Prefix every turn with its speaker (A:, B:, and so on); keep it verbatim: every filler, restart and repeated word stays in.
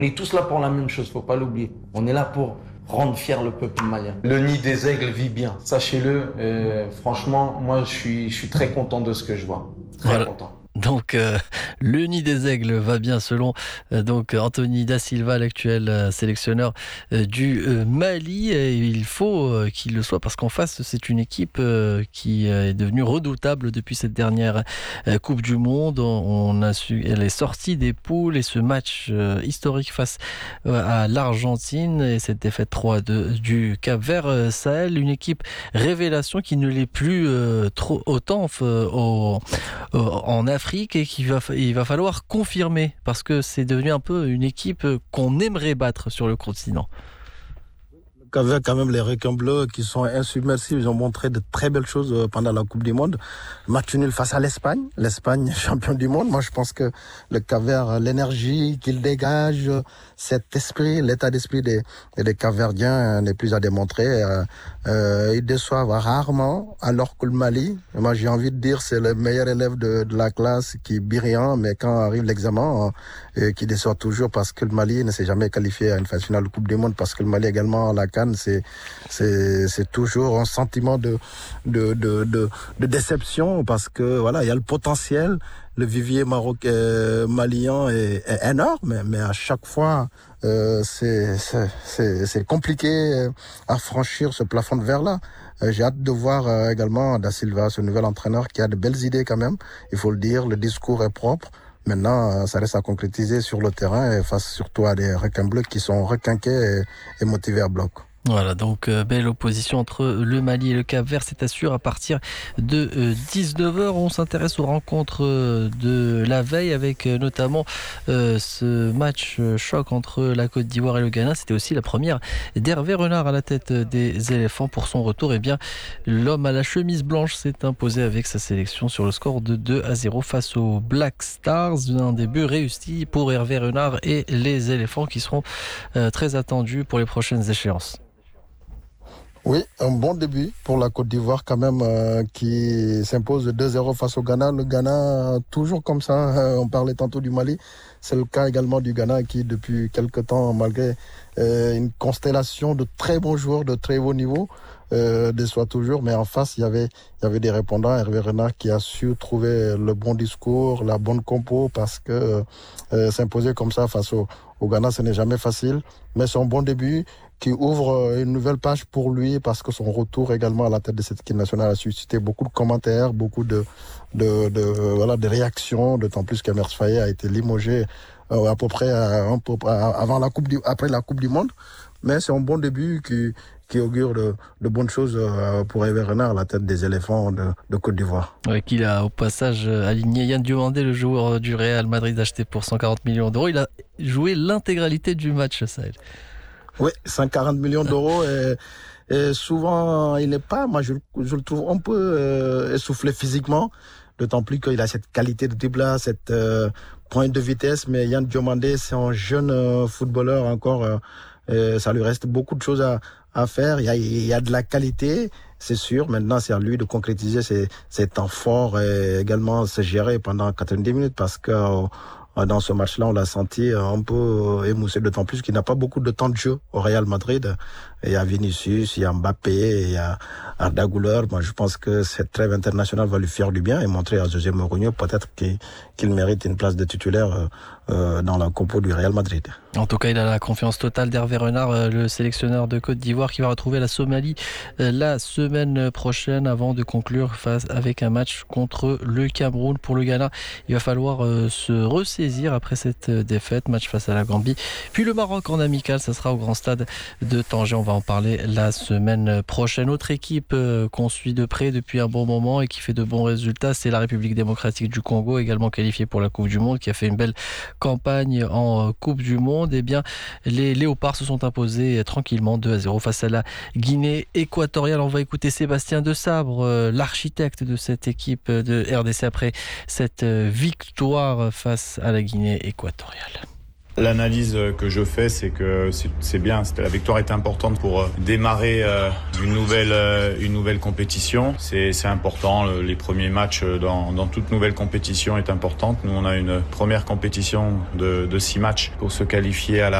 A: On est tous là pour la même chose, faut pas l'oublier. On est là pour rendre fier le peuple malien. Le nid des aigles vit bien, sachez-le. Euh, franchement, moi, je suis, je suis très content de ce que je vois. Très
B: Voilà.
A: content.
B: Donc euh, le nid des aigles va bien selon euh, donc Anthony Da Silva, l'actuel euh, sélectionneur euh, du euh, Mali. Et il faut euh, qu'il le soit parce qu'en face c'est une équipe euh, qui euh, est devenue redoutable depuis cette dernière euh, Coupe du Monde. On, on a su, elle est sortie des poules et ce match euh, historique face euh, à l'Argentine et cette défaite trois à deux du Cap-Vert euh, Sahel, une équipe révélation qui ne l'est plus euh, trop autant euh, au euh, en Afrique et qu'il va, il va falloir confirmer parce que c'est devenu un peu une équipe qu'on aimerait battre sur le continent.
C: Avec quand même les requins bleus qui sont insubmersibles, ils ont montré de très belles choses pendant la Coupe du Monde. Match nul face à l'Espagne, l'Espagne champion du monde. Moi, je pense que le Cap-Vert, l'énergie qu'il dégage, cet esprit, l'état d'esprit des, des Cap-Verdiens n'est plus à démontrer. Euh, euh, ils déçoivent rarement, alors que le Mali, moi j'ai envie de dire, c'est le meilleur élève de, de la classe qui est brillant, mais quand arrive l'examen, euh, qui déçoit toujours parce que le Mali ne s'est jamais qualifié à une phase finale de Coupe du Monde, parce que le Mali également, la Cannes, c'est, c'est, c'est toujours un sentiment de, de, de, de, de déception, parce que voilà, il y a le potentiel. Le vivier marocain, euh, malien est, est énorme, mais à chaque fois, euh, c'est, c'est, c'est, c'est compliqué à franchir ce plafond de verre-là. Euh, j'ai hâte de voir euh, également Da Silva, ce nouvel entraîneur qui a de belles idées quand même. Il faut le dire, le discours est propre. Maintenant, ça reste à concrétiser sur le terrain et face surtout à des requins bleus qui sont requinqués et, et motivés à bloc.
B: Voilà, donc euh, belle opposition entre le Mali et le Cap-Vert, c'est assuré à partir de euh, dix-neuf heures. On s'intéresse aux rencontres euh, de la veille avec euh, notamment euh, ce match euh, choc entre la Côte d'Ivoire et le Ghana. C'était aussi la première d'Hervé Renard à la tête des éléphants pour son retour. Et bien, l'homme à la chemise blanche s'est imposé avec sa sélection sur le score de deux à zéro face aux Black Stars. Un début réussi pour Hervé Renard et les éléphants qui seront euh, très attendus pour les prochaines échéances.
C: Oui, un bon début pour la Côte d'Ivoire quand même, euh, qui s'impose deux zéro face au Ghana. Le Ghana, toujours comme ça, euh, on parlait tantôt du Mali, c'est le cas également du Ghana qui depuis quelque temps, malgré euh, une constellation de très bons joueurs de très haut niveau, euh, déçoit toujours, mais en face il y avait il y avait des répondants. Hervé Renard qui a su trouver le bon discours, la bonne compo, parce que euh, s'imposer comme ça face au, au Ghana, ce n'est jamais facile, mais c'est un bon début qui ouvre une nouvelle page pour lui, parce que son retour également à la tête de cette équipe nationale a suscité beaucoup de commentaires, beaucoup de de, de voilà de réactions, d'autant plus qu'Emers Faé a été limogé euh, à peu près un peu avant la coupe du, après la Coupe du Monde. Mais c'est un bon début qui qui augure de, de bonnes choses pour Hervé Renard à la tête des éléphants de, de Côte d'Ivoire.
B: Ouais, qu'il a au passage aligné Yann Diomandé, le joueur du Real Madrid acheté pour cent quarante millions d'euros. Il a joué l'intégralité du match, ça.
C: Oui, cent quarante millions d'euros et, et souvent il n'est pas, moi je, je le trouve un peu euh, essoufflé physiquement, d'autant plus qu'il a cette qualité de dribble, cette euh, pointe de vitesse, mais Yann Diomandé c'est un jeune euh, footballeur encore, euh, euh, ça lui reste beaucoup de choses à, à faire, il y a, il y a de la qualité, c'est sûr, maintenant c'est à lui de concrétiser ses, ses temps forts et également se gérer pendant quatre-vingt-dix minutes, parce que euh, dans ce match-là, on l'a senti un peu émoussé, d'autant plus qu'il n'a pas beaucoup de temps de jeu au Real Madrid. Il y a Vinicius, il y a Mbappé, il y a Arda Güler. Moi, je pense que cette trêve internationale va lui faire du bien et montrer à José Mourinho peut-être qu'il, qu'il mérite une place de titulaire euh, dans la compo du Real Madrid.
B: En tout cas, il a la confiance totale d'Hervé Renard, le sélectionneur de Côte d'Ivoire, qui va retrouver la Somalie la semaine prochaine avant de conclure face avec un match contre le Cameroun. Pour le Ghana, il va falloir se ressaisir après cette défaite, match face à la Gambie. Puis le Maroc en amical, ça sera au Grand Stade de Tanger. On va en parler la semaine prochaine. Autre équipe qu'on suit de près depuis un bon moment et qui fait de bons résultats, c'est la République démocratique du Congo, également qualifiée pour la Coupe du Monde, qui a fait une belle campagne en Coupe du Monde. Eh bien, les Léopards se sont imposés tranquillement deux à zéro face à la Guinée équatoriale. On va écouter Sébastien Desabre, l'architecte de cette équipe de R D C après cette victoire face à la Guinée équatoriale.
D: L'analyse que je fais, c'est que c'est bien. La victoire est importante pour démarrer une nouvelle, une nouvelle compétition. C'est important. Les premiers matchs dans, dans toute nouvelle compétition est importante. Nous, on a une première compétition de, de six matchs pour se qualifier à la